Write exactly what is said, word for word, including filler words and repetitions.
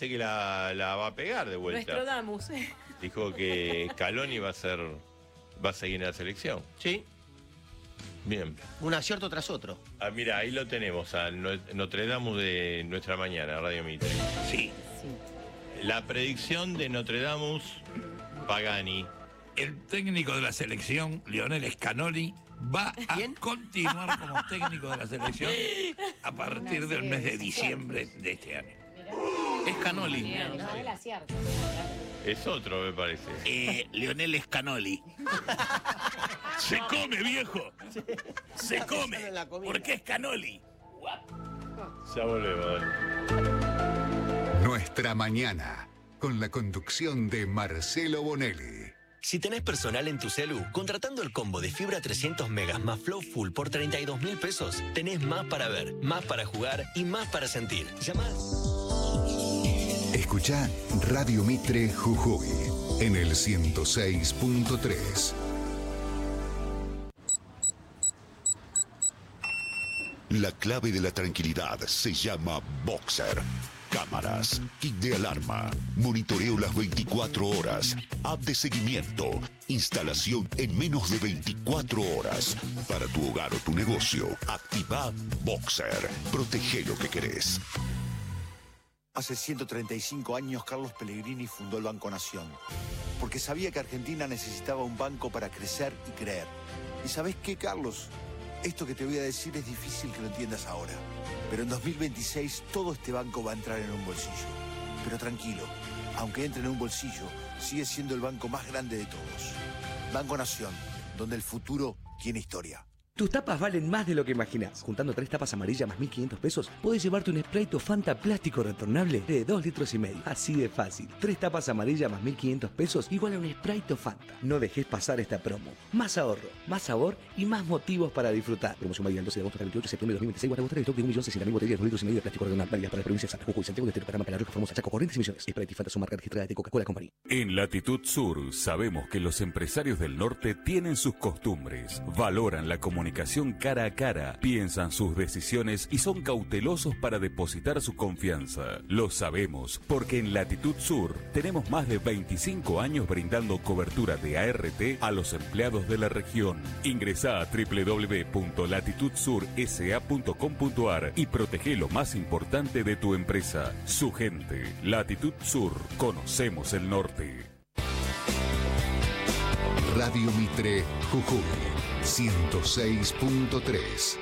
parece que la, la va a pegar de vuelta. Nuestro Damus. Dijo que Scaloni va a ser, va a seguir en la selección. Sí. Bien. Un acierto tras otro. Ah, mira, ahí lo tenemos, a Notre Dame de Nuestra Mañana, Radio Mitre. Sí. La predicción de Notre Dame, Pagani. El técnico de la selección, Lionel Scaloni, va a ¿Quién? continuar como técnico de la selección a partir del mes de diciembre de este año. Scanoli. Es otro, me parece. Eh, Lionel Scaloni. Se come, viejo. Se come. Porque es Scaloni. Ya volvemos, dale. Nuestra Mañana, con la conducción de Marcelo Bonelli. Si tenés personal en tu celu, contratando el combo de fibra trescientos megas más Flow Full por treinta y dos mil pesos, tenés más para ver, más para jugar y más para sentir. Llamá. Escuchá Radio Mitre Jujuy en el ciento seis punto tres. La clave de la tranquilidad se llama Boxer. Cámaras, kit de alarma, monitoreo las veinticuatro horas, app de seguimiento, instalación en menos de veinticuatro horas. Para tu hogar o tu negocio, activa Boxer. Protege lo que querés. Hace ciento treinta y cinco años Carlos Pellegrini fundó el Banco Nación, porque sabía que Argentina necesitaba un banco para crecer y creer. ¿Y sabés qué, Carlos? Esto que te voy a decir es difícil que lo entiendas ahora, pero en dos mil veintiséis todo este banco va a entrar en un bolsillo. Pero tranquilo, aunque entre en un bolsillo, sigue siendo el banco más grande de todos. Banco Nación, donde el futuro tiene historia. Tus tapas valen más de lo que imaginas. Juntando tres tapas amarillas más mil quinientos pesos, podés llevarte un Sprite o Fanta plástico retornable de dos litros y medio. Así de fácil. Tres tapas amarillas más mil quinientos pesos igual a un Sprite o Fanta. No dejes pasar esta promo. Más ahorro, más sabor y más motivos para disfrutar. Promoción válida del doce de agosto al veintiocho de septiembre de dos mil veintiséis. Guarda stock de un millón sesenta mil botellas de dos litros y medio de plástico retornable válidas para las provincias de Santa Jujuy, Santiago de Estero, Paraná, Pelarroja, Formosa, Chaco, Corrientes y Misiones. Sprite y Fanta son marca registrada de Coca-Cola Company. En Latitud Sur sabemos que los empresarios del norte tienen sus costumbres, valoran la comunicación cara a cara, piensan sus decisiones y son cautelosos para depositar su confianza. Lo sabemos porque en Latitud Sur tenemos más de veinticinco años brindando cobertura de A R T a los empleados de la región. Ingresá a doble u doble u doble u punto latitud sur s a punto com punto a r y protege lo más importante de tu empresa, su gente. Latitud Sur, conocemos el norte. Radio Mitre Jujuy ciento seis punto tres.